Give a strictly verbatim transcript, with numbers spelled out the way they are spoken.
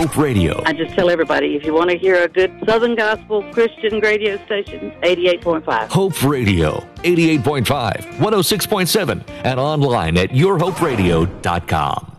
Hope Radio. I just tell everybody, if you want to hear a good Southern Gospel Christian radio station, eighty-eight point five. Hope Radio, eighty-eight point five, one oh six point seven, and online at your hope radio dot com.